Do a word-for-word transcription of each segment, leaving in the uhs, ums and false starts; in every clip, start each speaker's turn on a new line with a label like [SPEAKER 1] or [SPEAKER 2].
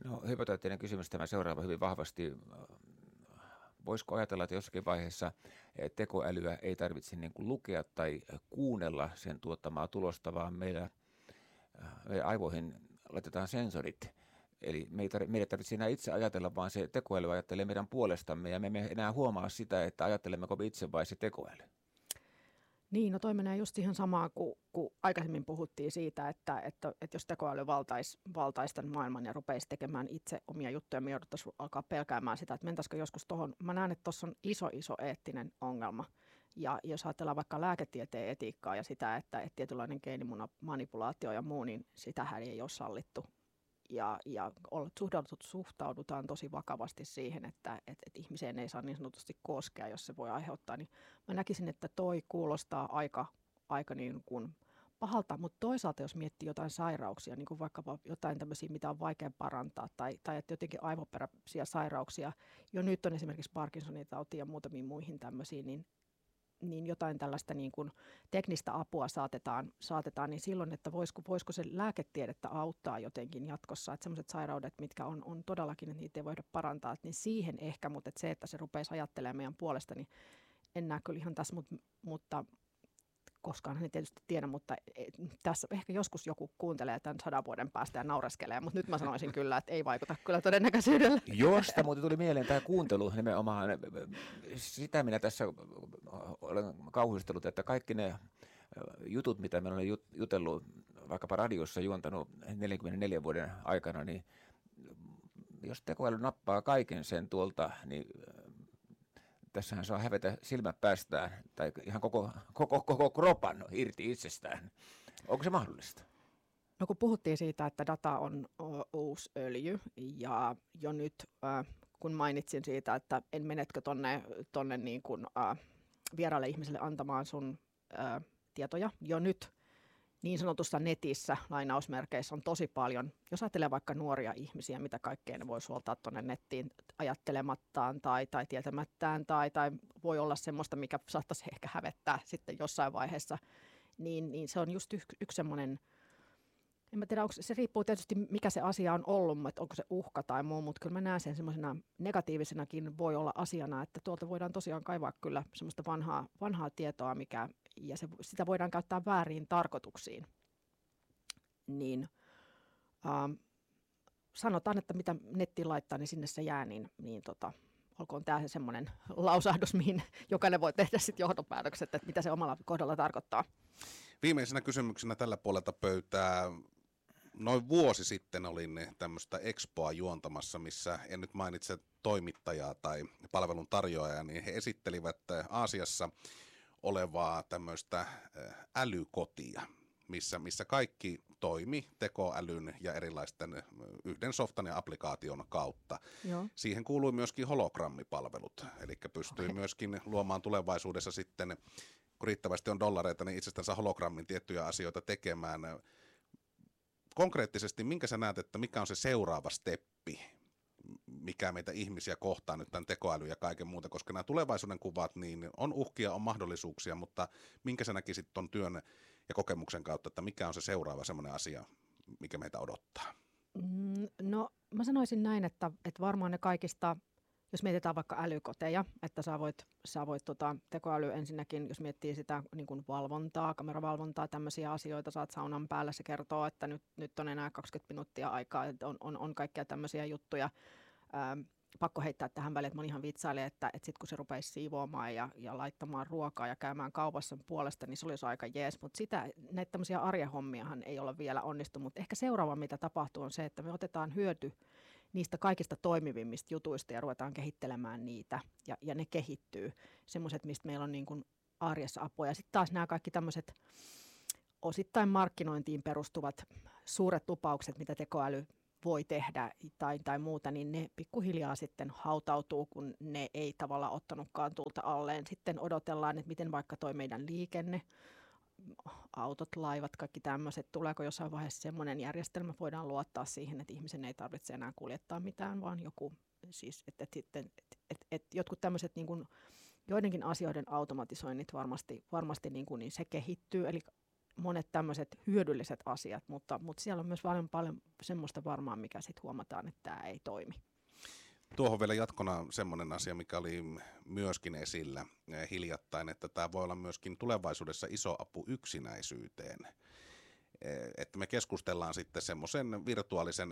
[SPEAKER 1] No, hypoteettinen kysymys tämä seuraava hyvin vahvasti. Voisiko ajatella, että jossakin vaiheessa tekoälyä ei tarvitse niin kuin lukea tai kuunnella sen tuottamaa tulosta, vaan meillä, meidän aivoihin laitetaan sensorit. Eli me ei tar- meidän tarvitse enää itse ajatella, vaan se tekoäly ajattelee meidän puolestamme ja me emme enää huomaa sitä, että ajattelemmeko me itse vai se tekoäly.
[SPEAKER 2] Niin, no toi menee just ihan samaa kuin, kuin aikaisemmin puhuttiin siitä, että, että, että jos tekoäly valtaisi, valtaisi tämän maailman ja rupeisi tekemään itse omia juttuja, me jouduttaisiin alkaa pelkäämään sitä, että mentäisikö joskus tuohon. Mä näen, että tuossa on iso, iso eettinen ongelma. Ja jos ajatellaan vaikka lääketieteen etiikkaa ja sitä, että, että tietynlainen geenimanipulaatio ja muu, niin sitähän ei ole sallittu. Ja, ja suhtaudutaan tosi vakavasti siihen, että, että, että ihmiseen ei saa niin sanotusti koskea, jos se voi aiheuttaa. Niin mä näkisin, että toi kuulostaa aika, aika niin kuin pahalta, mutta toisaalta jos miettii jotain sairauksia, niin kuin vaikkapa jotain tämmöisiä, mitä on vaikea parantaa, tai, tai että jotenkin aivoperäisiä sairauksia, jo nyt on esimerkiksi Parkinsonin tautia ja muutamiin muihin tämmöisiin, niin niin jotain tällaista niin kuin teknistä apua saatetaan, saatetaan, niin silloin, että voisiko, voisiko se lääketiedettä auttaa jotenkin jatkossa, että sellaiset sairaudet, mitkä on, on todellakin, että niitä ei voida parantaa, että niin siihen ehkä, mutta että se, että se rupeaisi ajattelemaan meidän puolesta, niin en näe kyllä ihan tässä, mutta, mutta koskaan en tietysti tiedä, mutta tässä ehkä joskus joku kuuntelee tämän sadan vuoden päästä ja naureskelee, mutta nyt mä sanoisin kyllä, että ei vaikuta kyllä todennäköisyydellä.
[SPEAKER 1] Josta muuten tuli mieleen tämä kuuntelu nimenomaan. Sitä minä tässä olen kauhistellut, että kaikki ne jutut, mitä minä olen jutellut vaikkapa radiossa juontanut neljänkymmenenneljän vuoden aikana, niin jos tekoäly nappaa kaiken sen tuolta, niin tässähän saa hävetä silmät päästään tai ihan koko, koko, koko kropan irti itsestään. Onko se mahdollista?
[SPEAKER 2] No kun puhuttiin siitä, että data on uusi öljy ja jo nyt äh, kun mainitsin siitä, että en menetkö tonne, tonne niin kuin, äh, vieraalle ihmiselle antamaan sun äh, tietoja, jo nyt niin sanotussa netissä lainausmerkeissä on tosi paljon. Jos ajattelee vaikka nuoria ihmisiä, mitä kaikkea ne voi suoltaa tuonne nettiin ajattelemattaan tai, tai tietämättään tai, tai voi olla semmoista, mikä saattaisi ehkä hävettää sitten jossain vaiheessa, niin, niin se on just yksi, yksi semmoinen, en mä tiedä, onko, se riippuu tietysti mikä se asia on ollut, että onko se uhka tai muu, mutta kyllä mä näen sen semmoisena negatiivisenakin voi olla asiana, että tuolta voidaan tosiaan kaivaa kyllä semmoista vanhaa, vanhaa tietoa, mikä ja se, sitä voidaan käyttää vääriin tarkoituksiin, niin ähm, sanotaan, että mitä nettiin laittaa, niin sinne se jää, niin, niin tota, olkoon tämä se semmoinen lausahdus, mihin jokainen voi tehdä sitten johtopäätökset, että mitä se omalla kohdalla tarkoittaa.
[SPEAKER 3] Viimeisenä kysymyksenä tällä puolelta pöytää. Noin vuosi sitten olin tämmöistä expoa juontamassa, missä en nyt mainitse toimittajaa tai palvelun tarjoajaa, niin he esittelivät Aasiassa olevaa tämmöistä älykotia, missä, missä kaikki toimi tekoälyn ja erilaisten yhden softan ja applikaation kautta.
[SPEAKER 2] Joo.
[SPEAKER 3] Siihen kuului myöskin hologrammipalvelut, eli pystyi okay. myöskin luomaan tulevaisuudessa sitten, kun riittävästi on dollareita, niin itsestänsä hologrammin tiettyjä asioita tekemään. Konkreettisesti, minkä sä näet, että mikä on se seuraava steppi, mikä meitä ihmisiä kohtaa nyt tämän tekoäly ja kaiken muuta, koska nämä tulevaisuuden kuvat, niin on uhkia, on mahdollisuuksia, mutta minkä sä näkisit ton työn ja kokemuksen kautta, että mikä on se seuraava semmoinen asia, mikä meitä odottaa?
[SPEAKER 2] No mä sanoisin näin, että, että varmaan ne kaikista, jos mietitään vaikka älykoteja, että sä voit, sä voit tota, tekoäly ensinnäkin, jos miettii sitä niin kuin valvontaa, kameravalvontaa, tämmöisiä asioita, saat saunan päällä, se kertoo, että nyt, nyt on enää kaksikymmentä minuuttia aikaa, että on, on, on kaikkia tämmöisiä juttuja. Ää, pakko heittää tähän väliin, että moni ihan vitsailee, että, että sitten kun se rupeisi siivoamaan ja, ja laittamaan ruokaa ja käymään kaupassa puolesta, niin se olisi aika jees, mutta sitä, näitä tämmöisiä arjen hommiahan ei ole vielä onnistunut, mutta ehkä seuraava, mitä tapahtuu, on se, että me otetaan hyöty niistä kaikista toimivimmista jutuista ja ruvetaan kehittelemään niitä ja, ja ne kehittyy, semmoiset, mistä meillä on niin kuin arjessa apua. Ja sitten taas nämä kaikki tämmöiset osittain markkinointiin perustuvat suuret lupaukset, mitä tekoäly voi tehdä tai, tai muuta, niin ne pikkuhiljaa sitten hautautuu, kun ne ei tavallaan ottanutkaan tulta alleen. Sitten odotellaan, että miten vaikka toi meidän liikenne, autot, laivat, kaikki tämmöiset, tuleeko jossain vaiheessa semmoinen järjestelmä, voidaan luottaa siihen, että ihmisen ei tarvitse enää kuljettaa mitään, vaan joku, siis, että et, et, et, et, et jotkut tämmöiset niin kuin, joidenkin asioiden automatisoinnit varmasti, varmasti niin kuin, niin se kehittyy, eli monet tämmöiset hyödylliset asiat, mutta, mutta siellä on myös paljon, paljon semmoista varmaan, mikä sitten huomataan, että tämä ei toimi.
[SPEAKER 3] Tuohon vielä jatkona semmoinen asia, mikä oli myöskin esillä hiljattain, että tämä voi olla myöskin tulevaisuudessa iso apu yksinäisyyteen. Että me keskustellaan sitten semmoisen virtuaalisen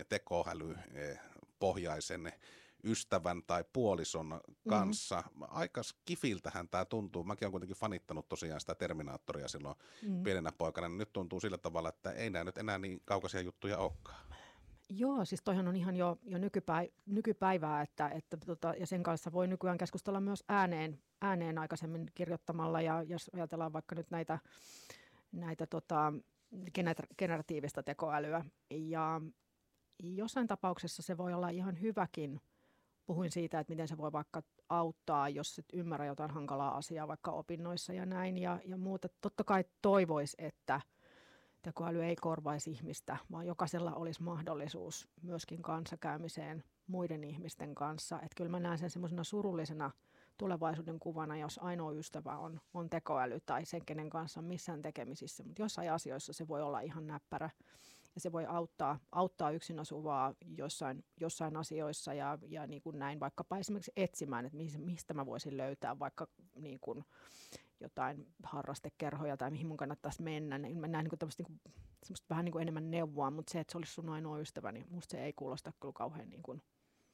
[SPEAKER 3] tekoälypohjaisen ystävän tai puolison kanssa. Mm-hmm. Aika skifiltähän tämä tuntuu. Mäkin olen kuitenkin fanittanut tosiaan sitä Terminaattoria silloin mm-hmm. pienenä poikana. Nyt tuntuu sillä tavalla, että ei nämä nyt enää niin kaukaisia juttuja olekaan.
[SPEAKER 2] Joo, siis toihan on ihan jo, jo nykypäi, nykypäivää, että, että tota, ja sen kanssa voi nykyään keskustella myös ääneen, ääneen aikaisemmin kirjoittamalla, ja jos ajatellaan vaikka nyt näitä, näitä tota, gener- generatiivista tekoälyä, ja jossain tapauksessa se voi olla ihan hyväkin. Puhuin siitä, että miten se voi vaikka auttaa, jos et ymmärrä jotain hankalaa asiaa vaikka opinnoissa ja näin, ja, ja muuta. Totta kai toivoisi, että tekoäly ei korvaisi ihmistä, vaan jokaisella olisi mahdollisuus myöskin kanssakäymiseen muiden ihmisten kanssa. Että kyllä mä näen sen semmoisena surullisena tulevaisuuden kuvana, jos ainoa ystävä on, on tekoäly tai sen, kenen kanssa on missään tekemisissä. Mutta jossain asioissa se voi olla ihan näppärä ja se voi auttaa, auttaa yksin asuvaa jossain, jossain asioissa ja, ja niin kuin näin vaikkapa esimerkiksi etsimään, että mistä mä voisin löytää vaikka niin kuin jotain harrastekerhoja tai mihin mun kannattaisi mennä. Mä näen niin tämmöistä niin semmoista vähän niin kuin enemmän neuvoa, mutta se, että se olisi sun ainoa ystävä, niin musta se ei kuulosta kyllä kauhean niin kuin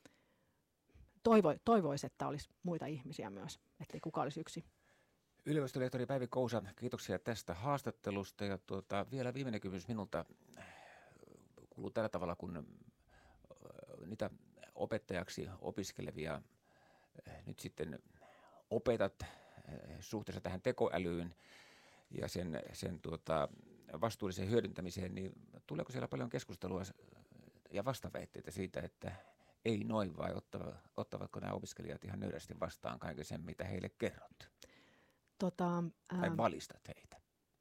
[SPEAKER 2] Toivo, toivoisi, että olisi muita ihmisiä myös, ettei kukaan olisi yksin.
[SPEAKER 1] Yliopistolehtori Päivi Kousa, kiitoksia tästä haastattelusta. Ja tuota, vielä viimeinen kysymys minulta kuuluu tällä tavalla, kun niitä opettajaksi opiskelevia nyt sitten opetat suhteessa tähän tekoälyyn ja sen, sen tuota, vastuulliseen hyödyntämiseen, niin tuleeko siellä paljon keskustelua ja vastaväitteitä siitä, että ei noin, vai ottavatko nämä opiskelijat ihan nöyrästi vastaan kaiken sen, mitä heille kerrot?
[SPEAKER 2] Tota, ää,
[SPEAKER 1] tai valistat heitä?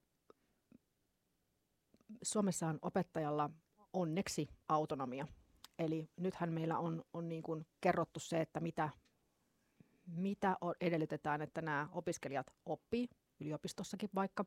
[SPEAKER 2] Suomessa on opettajalla onneksi autonomia. Eli nythän meillä on, on niin kuin kerrottu se, että mitä, mitä edellytetään, että nämä opiskelijat oppii, yliopistossakin vaikka.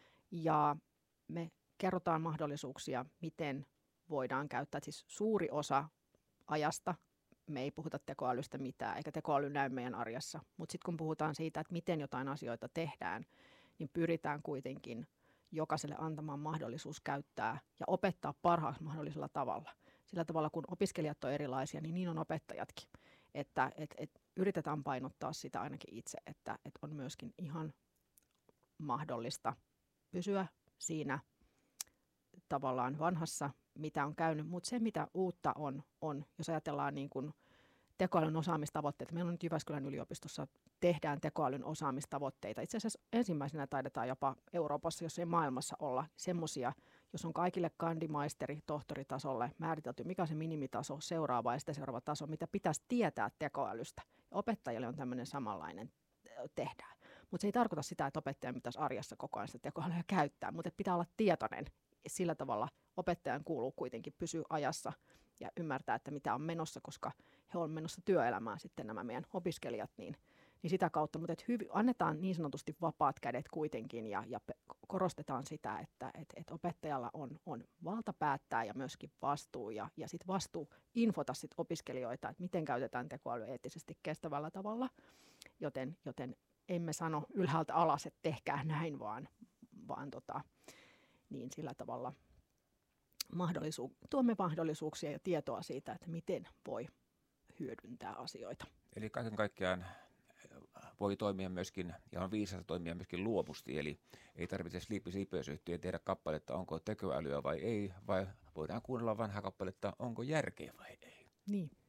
[SPEAKER 2] Ja me kerrotaan mahdollisuuksia, miten voidaan käyttää. Siis suuri osa ajasta me ei puhuta tekoälystä mitään, eikä tekoäly näy meidän arjessa. Mutta sitten kun puhutaan siitä, että miten jotain asioita tehdään, niin pyritään kuitenkin jokaiselle antamaan mahdollisuus käyttää ja opettaa parhaalla mahdollisella tavalla. Sillä tavalla, kun opiskelijat on erilaisia, niin niin on opettajatkin. Että et, et yritetään painottaa sitä ainakin itse, että et on myöskin ihan mahdollista pysyä siinä tavallaan vanhassa, mitä on käynyt, mutta se, mitä uutta on, on jos ajatellaan niin kuin tekoälyn osaamistavoitteita. Meillä on nyt Jyväskylän yliopistossa tehdään tekoälyn osaamistavoitteita. Itse asiassa ensimmäisenä taidetaan jopa Euroopassa, jos ei maailmassa olla semmoisia, jos on kaikille kandimaisteri, tohtoritasolle määritelty, mikä on se minimitaso, seuraava ja sitten seuraava taso, mitä pitäisi tietää tekoälystä. Opettajille on tämmöinen samanlainen tehdään. Mutta se ei tarkoita sitä, että opettajan pitäisi arjessa koko ajan sitä tekoälyä käyttää, mutta pitää olla tietoinen. Sillä tavalla opettajan kuuluu kuitenkin pysyä ajassa ja ymmärtää, että mitä on menossa, koska he on menossa työelämään sitten nämä meidän opiskelijat, niin, niin sitä kautta. Mutta et hyvi, annetaan niin sanotusti vapaat kädet kuitenkin ja, ja korostetaan sitä, että et, et opettajalla on, on valta päättää ja myöskin vastuu ja, ja sitten vastuu infota sit opiskelijoita, että miten käytetään tekoälyä eettisesti kestävällä tavalla, joten, joten emme sano ylhäältä alas, että tehkää näin, vaan, vaan tota, niin sillä tavalla mahdollisu- tuomme mahdollisuuksia ja tietoa siitä, että miten voi hyödyntää asioita.
[SPEAKER 1] Eli kaiken kaikkiaan voi toimia myöskin, ja on viisasta toimia myöskin luovusti, eli ei tarvitse Sleepy-Sleepers-yhtiön tehdä kappaletta, onko tekoälyä vai ei, vai voidaan kuunnella vanhaa kappaletta, onko järkeä vai ei.
[SPEAKER 2] Niin.